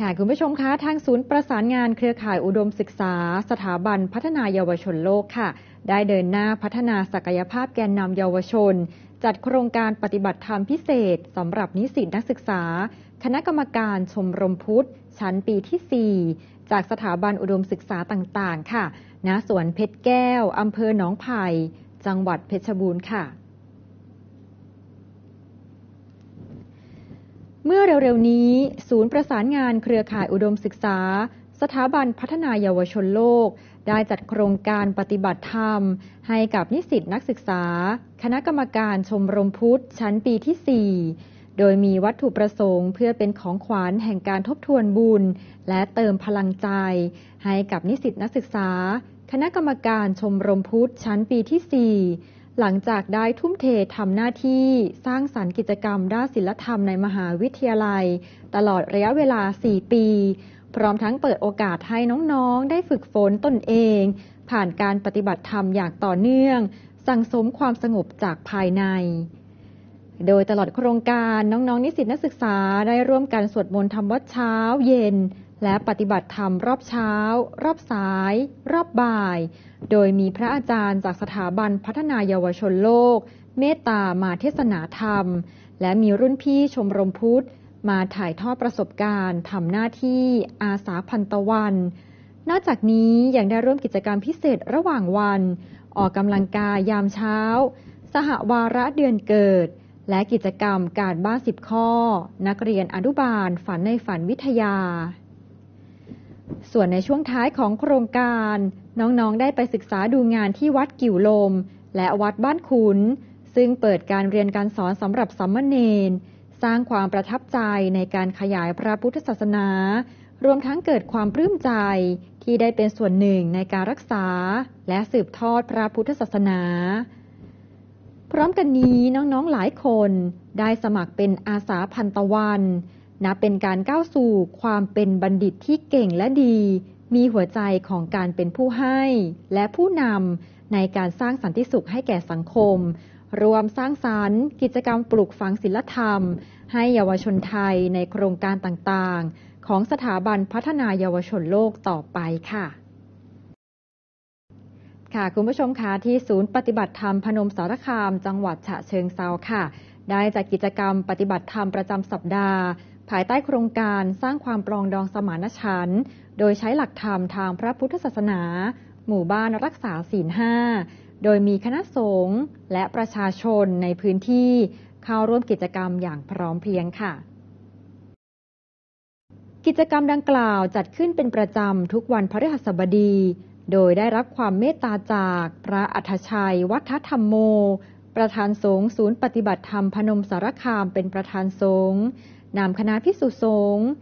ค่ะคุณผู้ชมคะทางศูนย์ประสานงานเครือข่ายอุดมศึกษาสถาบันพัฒนาเยาวชนโลกค่ะได้เดินหน้าพัฒนาศักยภาพแกนนำเยาวชนจัดโครงการปฏิบัติธรรมพิเศษสำหรับนิสิตนักศึกษาคณะกรรมการชมรมพุทธชั้นปีที่ 4จากสถาบันอุดมศึกษาต่างๆค่ะณสวนเพชรแก้วอำเภอหนองไผ่จังหวัดเพชรบูรณ์ค่ะเมื่อเร็วๆนี้ศูนย์ประสานงานเครือข่ายอุดมศึกษาสถาบันพัฒนาเยาวชนโลกได้จัดโครงการปฏิบัติธรรมให้กับนิสิตนักศึกษาคณะกรรมการชมรมพุทธชั้นปีที่ 4โดยมีวัตถุประสงค์เพื่อเป็นของขวัญแห่งการทบทวนบุญและเติมพลังใจให้กับนิสิตนักศึกษาคณะกรรมการชมรมพุทธชั้นปีที่ 4หลังจากได้ทุ่มเททำหน้าที่สร้างสรรค์กิจกรรมด้านศิลธรรมในมหาวิทยาลัยตลอดระยะเวลา 4 ปีพร้อมทั้งเปิดโอกาสให้น้องๆได้ฝึกฝนตนเองผ่านการปฏิบัติธรรมอย่างต่อเนื่องสั่งสมความสงบจากภายในโดยตลอดโครงการน้องๆนิสิตนักศึกษาได้ร่วมกันสวดมนต์ทำวัดเช้าเย็นและปฏิบัติธรรมรอบเช้ารอบสายรอบบ่ายโดยมีพระอาจารย์จากสถาบันพัฒนาเยาวชนโลกเมตตามาเทศนาธรรมและมีรุ่นพี่ชมรมพุทธมาถ่ายทอดประสบการณ์ทำหน้าที่อาสาพันตะวันนอกจากนี้ยังได้ร่วมกิจกรรมพิเศษระหว่างวันออกกำลังกายยามเช้าสหวาระเดือนเกิดและกิจกรรมการบ้าน10 ข้อนักเรียนอนุบาลฝันในฝันวิทยาส่วนในช่วงท้ายของโครงการน้องๆได้ไปศึกษาดูงานที่วัดกิ่วลมและวัดบ้านขุนซึ่งเปิดการเรียนการสอนสำหรับสามเณรสร้างความประทับใจในการขยายพระพุทธศาสนารวมทั้งเกิดความปลื้มใจที่ได้เป็นส่วนหนึ่งในการรักษาและสืบทอดพระพุทธศาสนาพร้อมกันนี้น้องๆหลายคนได้สมัครเป็นอาสาพันตะวันนับเป็นการก้าวสู่ความเป็นบัณฑิตที่เก่งและดีมีหัวใจของการเป็นผู้ให้และผู้นำในการสร้างสันติสุขให้แก่สังคมรวมสร้างสรรค์กิจกรรมปลูกฝังศีลธรรมให้เยาวชนไทยในโครงการต่างๆของสถาบันพัฒนาเยาวชนโลกต่อไปค่ะคุณผู้ชมคะที่ศูนย์ปฏิบัติธรรมพนมสารคามจังหวัดฉะเชิงเทราค่ะได้จัดกิจกรรมปฏิบัติธรรมประจำสัปดาห์ภายใต้โครงการสร้างความปรองดองสมานฉันท์โดยใช้หลักธรรมทางพระพุทธศาสนาหมู่บ้านรักษาศีล 5โดยมีคณะสงฆ์และประชาชนในพื้นที่เข้าร่วมกิจกรรมอย่างพร้อมเพรียงค่ะกิจกรรมดังกล่าวจัดขึ้นเป็นประจำทุกวันพฤหัสบดีโดยได้รับความเมตตาจากพระอัฏฐชัยวัฒธรรมโมประธานสงฆ์ศูนย์ปฏิบัติธรรมพนมสารคามเป็นประธานสงฆ์นำคณะภิกษุสงฆ์